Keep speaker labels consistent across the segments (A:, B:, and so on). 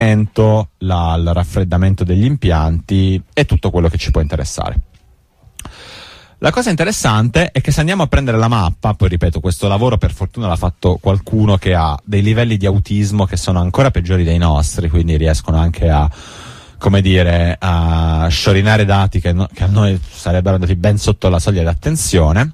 A: il raffreddamento degli impianti e tutto quello che ci può interessare. La cosa interessante è che se andiamo a prendere la mappa, poi ripeto, questo lavoro per fortuna l'ha fatto qualcuno che ha dei livelli di autismo che sono ancora peggiori dei nostri, quindi riescono anche a, come dire, a sciorinare dati che a noi sarebbero andati ben sotto la soglia di attenzione.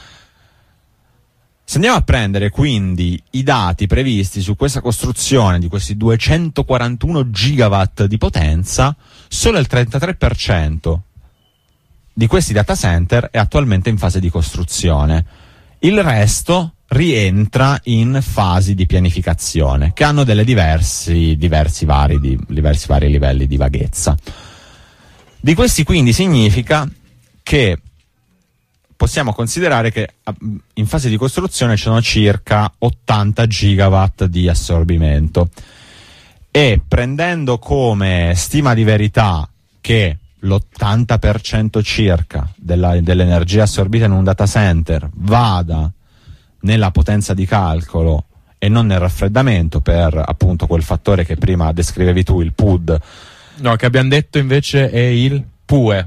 A: Se andiamo a prendere quindi i dati previsti su questa costruzione di questi 241 gigawatt di potenza, solo il 33% di questi data center è attualmente in fase di costruzione. Il resto rientra in fasi di pianificazione che hanno delle diversi vari livelli di vaghezza. Di questi quindi significa che possiamo considerare che in fase di costruzione ci sono circa 80 gigawatt di assorbimento, e prendendo come stima di verità che l'80% circa dell'energia assorbita in un data center vada nella potenza di calcolo e non nel raffreddamento, per appunto quel fattore che prima descrivevi tu, il PUD.
B: No, che abbiamo detto invece è il PUE.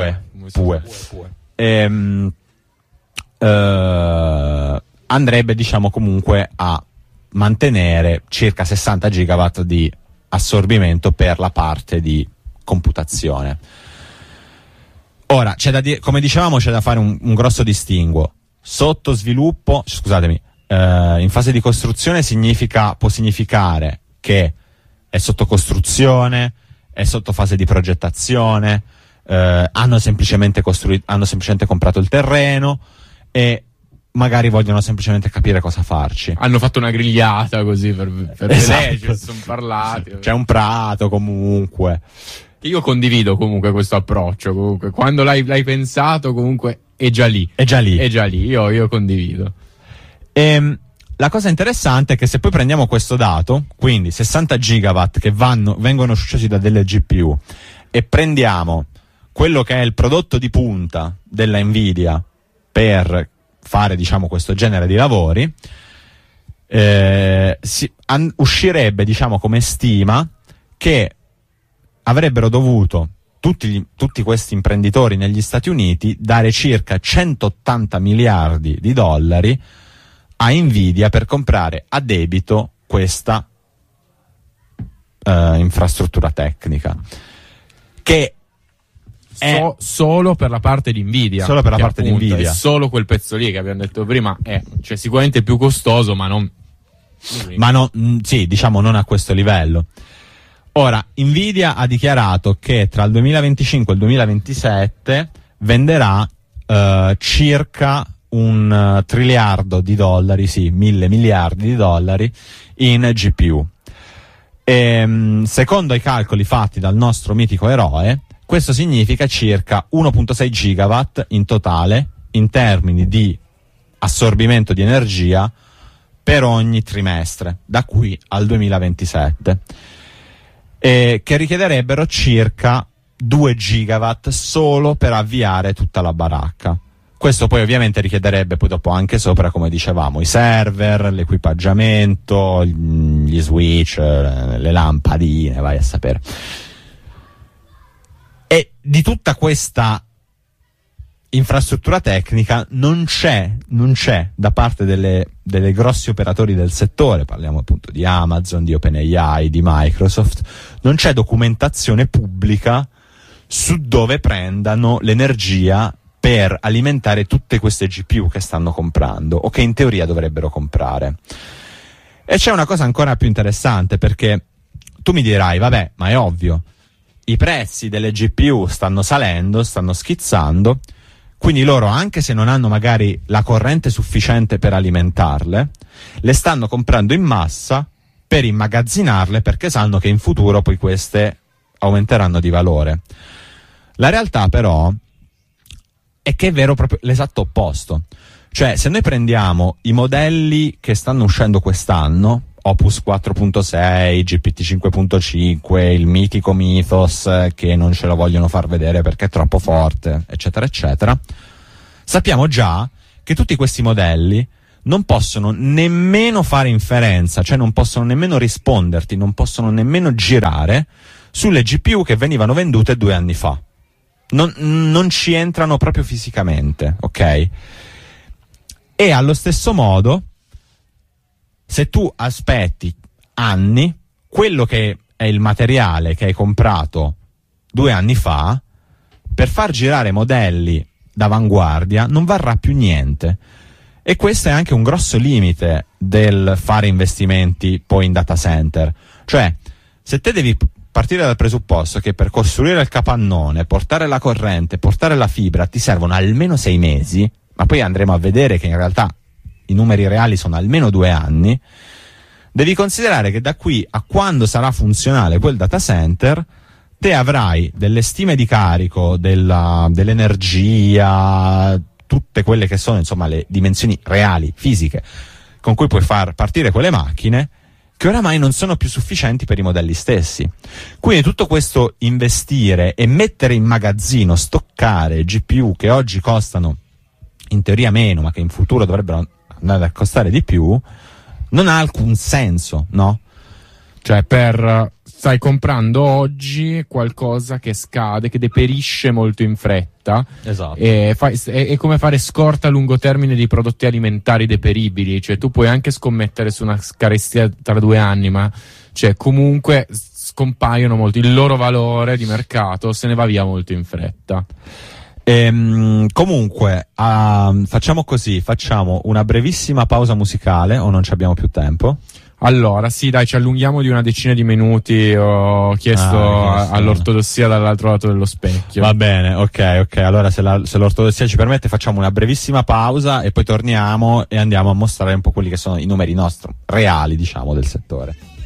A: Andrebbe, diciamo, comunque a mantenere circa 60 gigawatt di assorbimento per la parte di computazione. Ora c'è da dire, come dicevamo, c'è da fare un grosso distinguo. Sotto sviluppo, scusatemi, in fase di costruzione può significare che è sotto costruzione, è sotto fase di progettazione, hanno semplicemente comprato il terreno e magari vogliono semplicemente capire cosa farci.
B: Hanno fatto una grigliata così per
A: esatto.
B: Sono parlati.
A: C'è un prato comunque.
B: Io condivido comunque questo approccio, comunque quando l'hai pensato comunque è già lì. Io condivido.
A: La cosa interessante è che se poi prendiamo questo dato, quindi 60 gigawatt che vengono usciti da delle GPU, e prendiamo quello che è il prodotto di punta della Nvidia per fare, diciamo, questo genere di lavori, uscirebbe, diciamo, come stima che avrebbero dovuto tutti questi imprenditori negli Stati Uniti dare circa 180 miliardi di dollari a Nvidia per comprare a debito questa infrastruttura tecnica, che è
B: solo per la parte di Nvidia.
A: Solo per la parte di Nvidia.
B: È solo quel pezzo lì che abbiamo detto prima, cioè sicuramente più costoso, ma non
A: sì, diciamo, non a questo livello. Ora, Nvidia ha dichiarato che tra il 2025 e il 2027 venderà circa $1 triliardo, sì, 1.000 miliardi di dollari in GPU. Secondo i calcoli fatti dal nostro mitico eroe, questo significa circa 1.6 gigawatt in totale in termini di assorbimento di energia per ogni trimestre, da qui al 2027. Che richiederebbero circa 2 gigawatt solo per avviare tutta la baracca. Questo poi ovviamente richiederebbe poi dopo anche sopra, come dicevamo, i server, l'equipaggiamento, gli switch, le lampadine, vai a sapere. E di tutta questa infrastruttura tecnica non c'è da parte delle grossi operatori del settore, parliamo appunto di Amazon, di OpenAI, di Microsoft, non c'è documentazione pubblica su dove prendano l'energia per alimentare tutte queste GPU che stanno comprando o che in teoria dovrebbero comprare. E c'è una cosa ancora più interessante, perché tu mi dirai, vabbè, ma è ovvio, i prezzi delle GPU stanno salendo, stanno schizzando, quindi loro, anche se non hanno magari la corrente sufficiente per alimentarle, le stanno comprando in massa per immagazzinarle, perché sanno che in futuro poi queste aumenteranno di valore. La realtà però è che è vero proprio l'esatto opposto. Cioè, se noi prendiamo i modelli che stanno uscendo quest'anno, Opus 4.6, GPT 5.5, il mitico Mythos che non ce lo vogliono far vedere perché è troppo forte, eccetera, eccetera, sappiamo già che tutti questi modelli non possono nemmeno fare inferenza, cioè non possono nemmeno risponderti, non possono nemmeno girare sulle GPU che venivano vendute 2 anni fa. Non ci entrano proprio fisicamente, ok? E allo stesso modo, se tu aspetti anni, quello che è il materiale che hai comprato 2 anni fa, per far girare modelli d'avanguardia non varrà più niente. E questo è anche un grosso limite del fare investimenti poi in data center. Cioè, se te devi partire dal presupposto che per costruire il capannone, portare la corrente, portare la fibra, ti servono almeno 6 mesi, ma poi andremo a vedere che in realtà i numeri reali sono almeno 2 anni, devi considerare che da qui a quando sarà funzionale quel data center, te avrai delle stime di carico dell'energia, tutte quelle che sono insomma le dimensioni reali, fisiche, con cui puoi far partire quelle macchine, che oramai non sono più sufficienti per i modelli stessi. Quindi tutto questo investire e mettere in magazzino, stoccare GPU che oggi costano in teoria meno, ma che in futuro dovrebbero andare a costare di più, non ha alcun senso, no?
B: Cioè, stai comprando oggi qualcosa che scade, che deperisce molto in fretta.
A: Esatto.
B: È come fare scorta a lungo termine di prodotti alimentari deperibili. Cioè, tu puoi anche scommettere su una carestia tra 2 anni, ma cioè, comunque scompaiono molto. Il loro valore di mercato se ne va via molto in fretta.
A: Comunque, facciamo così, facciamo una brevissima pausa musicale, o non ci abbiamo più tempo?
B: Allora, sì, dai, ci allunghiamo di una decina di minuti. Ho chiesto all'ortodossia dall'altro lato dello specchio.
A: Va bene, ok. Allora, se l'ortodossia ci permette, facciamo una brevissima pausa e poi torniamo e andiamo a mostrare un po' quelli che sono i numeri nostri reali, diciamo, del settore.